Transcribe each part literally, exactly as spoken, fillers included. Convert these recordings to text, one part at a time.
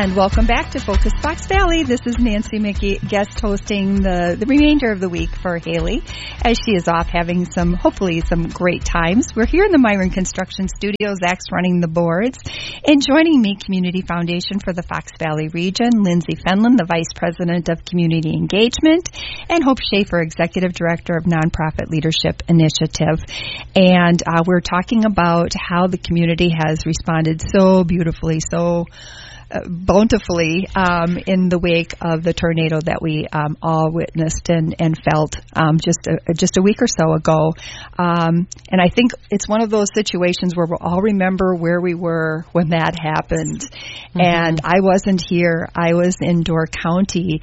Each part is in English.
And welcome back to Focus Fox Valley. This is Nancy Mickey, guest hosting the, the remainder of the week for Haley, as she is off having some, hopefully, some great times. We're here in the Myron Construction Studio. Zach's running the boards. And joining me, Community Foundation for the Fox Valley region, Lindsay Fenlon, the Vice President of Community Engagement, and Hope Schaefer, Executive Director of Nonprofit Leadership Initiative. And uh, we're talking about how the community has responded so beautifully, so Uh, bountifully um, in the wake of the tornado that we um, all witnessed and, and felt um, just a, just a week or so ago. Um, and I think it's one of those situations where we'll all remember where we were when that happened. Mm-hmm. And I wasn't here. I was in Door County,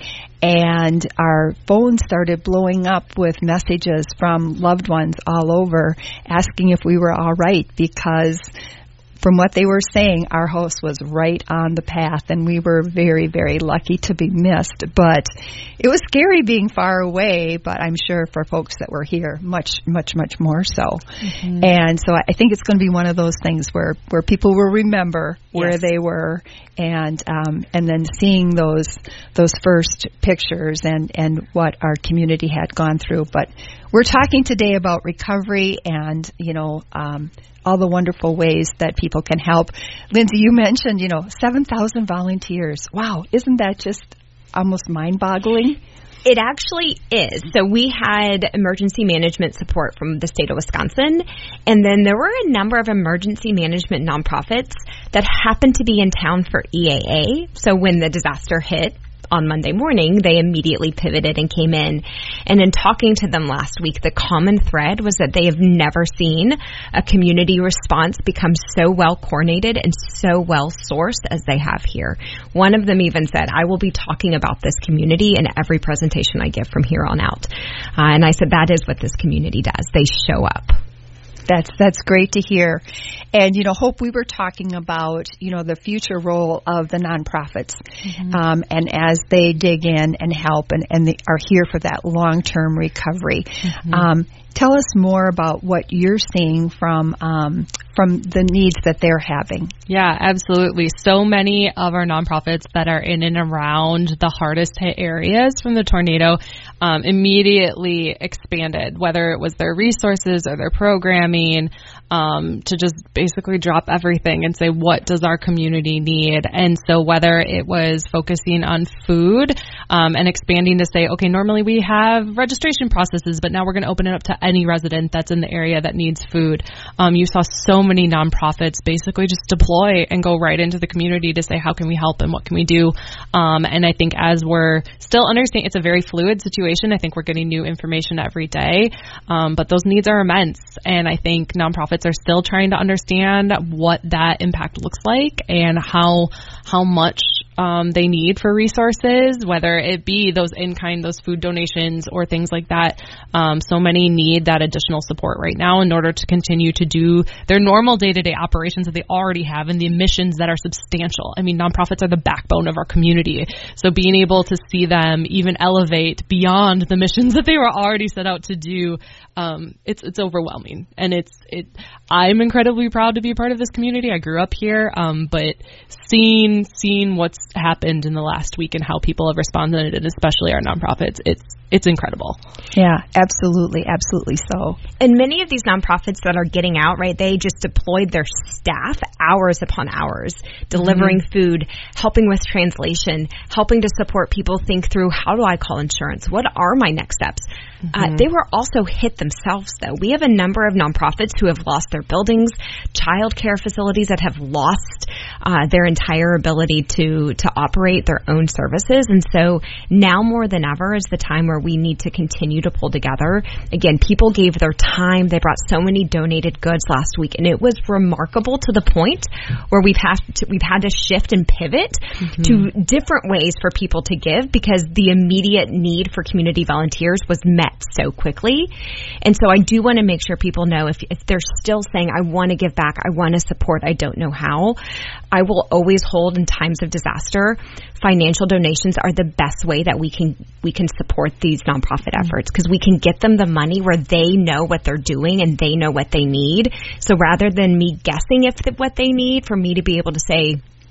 and our phone started blowing up with messages from loved ones all over asking if we were all right, because from what they were saying, our house was right on the path, and we were very, very lucky to be missed. But it was scary being far away, but I'm sure for folks that were here, much, much, much more so. Mm-hmm. And so I think it's going to be one of those things where, where people will remember where yes. they were, and um, and then seeing those those first pictures and, and what our community had gone through. But we're talking today about recovery and, you know, um, all the wonderful ways that people can help. Lindsay, you mentioned, you know, seven thousand volunteers. Wow, isn't that just almost mind-boggling? It actually is. So we had emergency management support from the state of Wisconsin, and then there were a number of emergency management nonprofits that happened to be in town for E A A. So when the disaster hit on Monday morning, they immediately pivoted and came in. And in talking to them last week, the common thread was that they have never seen a community response become so well coordinated and so well sourced as they have here. One of them even said, I will be talking about this community in every presentation I give from here on out. Uh, and I said, that is what this community does. They show up. That's that's great to hear. And, you know, Hope, we were talking about, you know, the future role of the nonprofits. Mm-hmm. Um, and as they dig in and help and, and they are here for that long-term recovery. Mm-hmm. Um, tell us more about what you're seeing from um, from the needs that they're having. Yeah, absolutely. So many of our nonprofits that are in and around the hardest hit areas from the tornado um, immediately expanded, whether it was their resources or their programming, um, to just basically drop everything and say, what does our community need? And so whether it was focusing on food um, and expanding to say, okay, normally we have registration processes, but now we're going to open it up to any resident that's in the area that needs food. Um, you saw so many nonprofits basically just deploy and go right into the community to say, how can we help and what can we do? Um, and I think as we're still understanding, it's a very fluid situation. I think we're getting new information every day, um, but those needs are immense. And I think nonprofits are still trying to understand what that impact looks like and how how much um, they need for resources, whether it be those in-kind, those food donations or things like that. Um, so many need that additional support right now in order to continue to do their normal day-to-day operations that they already have and the missions that are substantial. I mean, nonprofits are the backbone of our community. So being able to see them even elevate beyond the missions that they were already set out to do, um, it's it's overwhelming. And it's it. I'm incredibly proud to be a part of this community. I grew up here, um, but seeing seeing what's happened in the last week and how people have responded, and especially our nonprofits, it's it's incredible. Yeah, absolutely, absolutely so. And many of these nonprofits that are getting out, right, they just deployed their staff hours upon hours, delivering mm-hmm. food, helping with translation, helping to support people think through, how do I call insurance? What are my next steps? Mm-hmm. Uh, they were also hit themselves, though. We have a number of nonprofits who have lost their buildings, child care facilities that have lost uh, their entire ability to, to operate their own services. And so now more than ever is the time where we need to continue to pull together. Again, people gave their time. They brought so many donated goods last week, and it was remarkable to the point where we've had to, we've had to shift and pivot mm-hmm. to different ways for people to give, because the immediate need for community volunteers was met so quickly. And so I do want to make sure people know, if, if they're still saying, I want to give back, I want to support, I don't know how, I will always hold in times of disaster. Financial donations are the best way that we can we can support these nonprofit efforts, because we can get them the money where they know what they're doing and they know what they need. So rather than me guessing if the, what they need, for me to be able to say,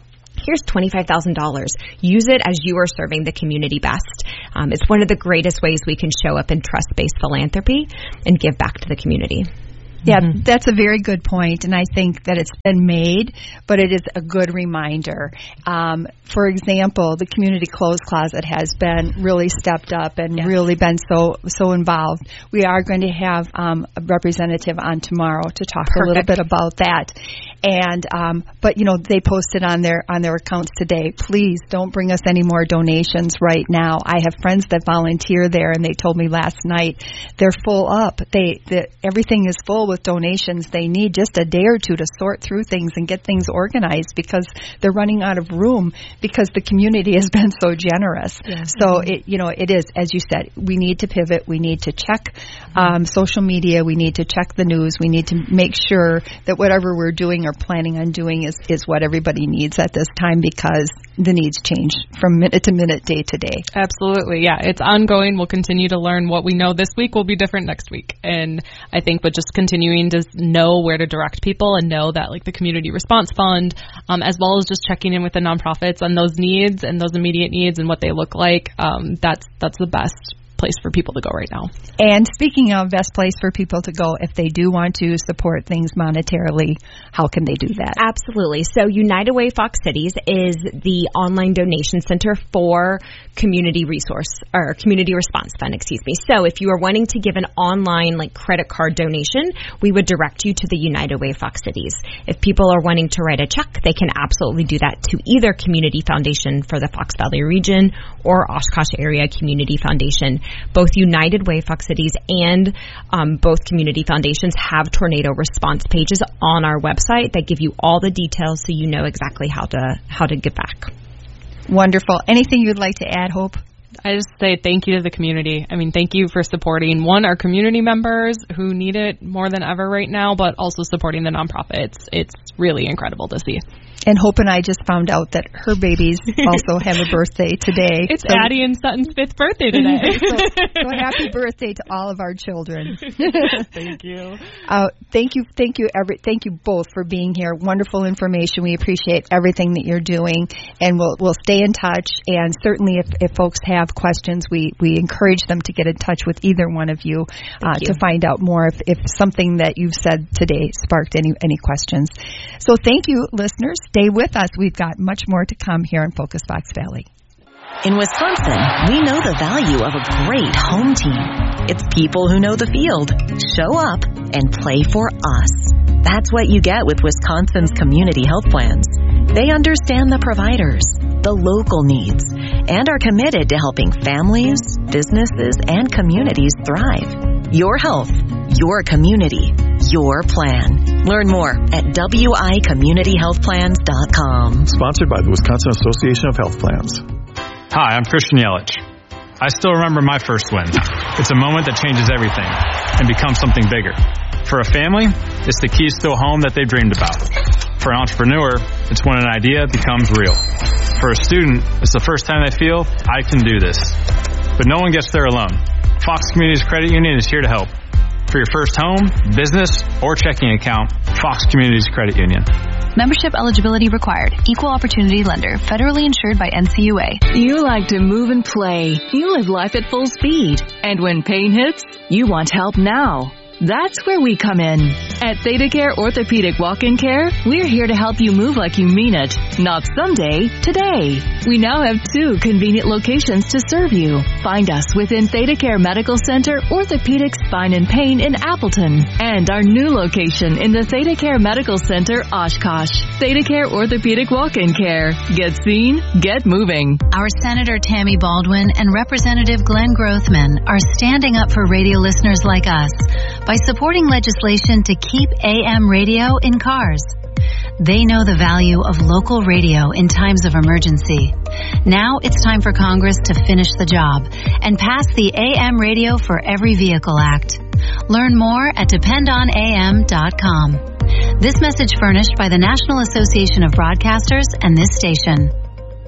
here's twenty-five thousand dollars. Use it as you are serving the community best. Um, it's one of the greatest ways we can show up in trust-based philanthropy and give back to the community. Yeah, mm-hmm. That's a very good point, and I think that it's been made, but it is a good reminder. Um, for example, the Community Clothes Closet has been really stepped up and yes. really been so so involved. We are going to have um, a representative on tomorrow to talk Perfect. a little bit about that. And um, but you know, they posted on their on their accounts today, please don't bring us any more donations right now. I have friends that volunteer there, and they told me last night they're full up. They the, everything is full with donations. They need just a day or two to sort through things and get things organized because they're running out of room because the community has been so generous. Yeah. So it you know it is, as you said, we need to pivot. We need to check um, social media. We need to check the news. We need to make sure that whatever we're doing or planning on doing is, is what everybody needs at this time, because the needs change from minute to minute, day to day. Absolutely. Yeah, it's ongoing. We'll continue to learn. What we know this week will be different next week. And I think but just continuing to know where to direct people and know that like the Community Response Fund, um, as well as just checking in with the nonprofits on those needs and those immediate needs and what they look like, um, that's that's the best place for people to go right now. And speaking of best place for people to go, if they do want to support things monetarily, how can they do that? Absolutely. So United Way Fox Cities is the online donation center for Community Resource or Community Response Fund, excuse me. So if you are wanting to give an online like credit card donation, we would direct you to the United Way Fox Cities. If people are wanting to write a check, they can absolutely do that to either Community Foundation for the Fox Valley region or Oshkosh Area Community Foundation. Both United Way Fox Cities and um, both community foundations have tornado response pages on our website that give you all the details so you know exactly how to how to give back. Wonderful. Anything you'd like to add, Hope? I just say thank you to the community. I mean, thank you for supporting, one, our community members who need it more than ever right now, but also supporting the nonprofits. It's really incredible to see. And Hope and I just found out that her babies also have a birthday today. It's so, Addie and Sutton's fifth birthday today. so, so happy birthday to all of our children. Thank you. Uh, thank you, thank you, every, thank you both for being here. Wonderful information. We appreciate everything that you're doing, and we'll we'll stay in touch. And certainly, if, if folks have questions, we, we encourage them to get in touch with either one of you, uh, you. to find out more if, if something that you've said today sparked any any questions. So thank you, listeners. Stay with us. We've got much more to come here in Focus Fox Valley. In Wisconsin, we know the value of a great home team. It's people who know the field, show up, and play for us. That's what you get with Wisconsin's community health plans. They understand the providers, the local needs, and are committed to helping families, businesses, and communities thrive. Your health, your community, your plan. Learn more at W I community health plans dot com. Sponsored by the Wisconsin Association of Health Plans. Hi, I'm Christian Yelich. I still remember my first win. It's a moment that changes everything and becomes something bigger. For a family, it's the keys to a home that they've dreamed about. For an entrepreneur, it's when an idea becomes real. For a student, it's the first time they feel, I can do this. But no one gets there alone. Fox Communities Credit Union is here to help. For your first home, business, or checking account, Fox Communities Credit Union. Membership eligibility required. Equal opportunity lender. Federally insured by N C U A. You like to move and play. You live life at full speed. And when pain hits, you want help now. That's where we come in. At ThedaCare Orthopedic Walk-In Care, we're here to help you move like you mean it. Not someday, today. We now have two convenient locations to serve you. Find us within ThedaCare Medical Center, Orthopedic Spine and Pain in Appleton. And our new location in the ThedaCare Medical Center, Oshkosh. ThedaCare Orthopedic Walk-In Care. Get seen, get moving. Our Senator Tammy Baldwin and Representative Glenn Grothman are standing up for radio listeners like us by supporting legislation to keep A M radio in cars. They know the value of local radio in times of emergency. Now it's time for Congress to finish the job and pass the A M Radio for Every Vehicle Act. Learn more at depend on A M dot com. This message furnished by the National Association of Broadcasters and this station.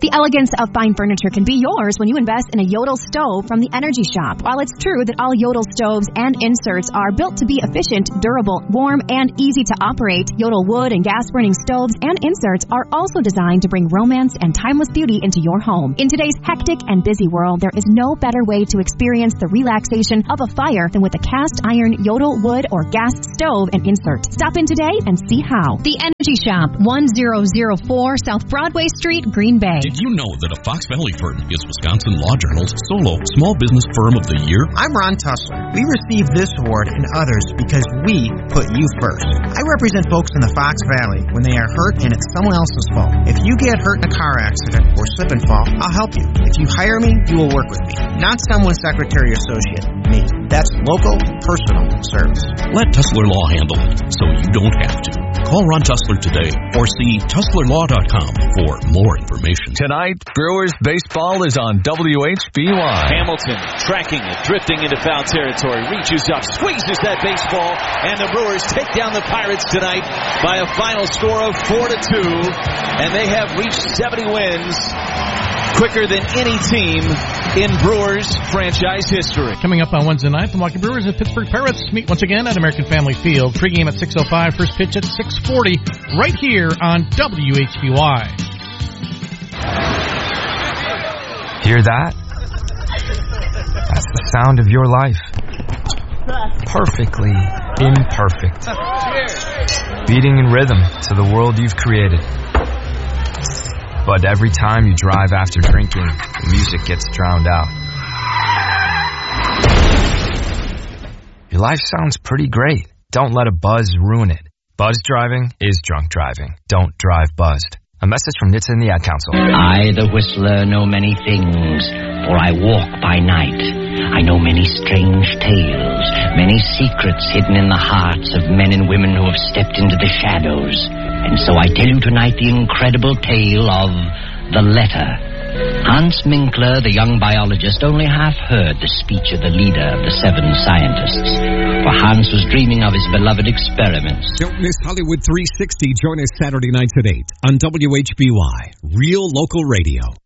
The elegance of fine furniture can be yours when you invest in a Yodel stove from the Energy Shop. While it's true that all Yodel stoves and inserts are built to be efficient, durable, warm, and easy to operate, Yodel wood and gas-burning stoves and inserts are also designed to bring romance and timeless beauty into your home. In today's hectic and busy world, there is no better way to experience the relaxation of a fire than with a cast-iron Yodel wood or gas stove and insert. Stop in today and see how. The Energy Shop, one thousand four South Broadway Street, Green Bay. Did you know that a Fox Valley firm is Wisconsin Law Journal's solo Small Business Firm of the Year? I'm Ron Tussler. We received this award and others because we put you first. I represent folks in the Fox Valley when they are hurt and it's someone else's fault. If you get hurt in a car accident or slip and fall, I'll help you. If you hire me, you will work with me. Not someone's secretary or associate, me. That's local, personal service. Let Tussler Law handle it so you don't have to. Call Ron Tussler today or see Tussler Law dot com for more information. Tonight, Brewers baseball is on W H B Y. Hamilton tracking it, drifting into foul territory, reaches up, squeezes that baseball, and the Brewers take down the Pirates tonight by a final score of four to two, and they have reached seventy wins quicker than any team in Brewers franchise history. Coming up on Wednesday night, the Milwaukee Brewers and Pittsburgh Pirates meet once again at American Family Field. Pregame at six oh five, first pitch at six forty, right here on W H B Y. Hear that? That's the sound of your life. Perfectly imperfect. Beating in rhythm to the world you've created. But every time you drive after drinking, the music gets drowned out. Your life sounds pretty great. Don't let a buzz ruin it. Buzz driving is drunk driving. Don't drive buzzed. A message from N H T S A and the Ad Council. I, the whistler, know many things, for I walk by night. I know many strange tales, many secrets hidden in the hearts of men and women who have stepped into the shadows. And so I tell you tonight the incredible tale of The Letter. Hans Minkler, the young biologist, only half heard the speech of the leader of the seven scientists, for Hans was dreaming of his beloved experiments. Don't miss Hollywood three sixty. Join us Saturday nights at eight on W H B Y, Real Local Radio.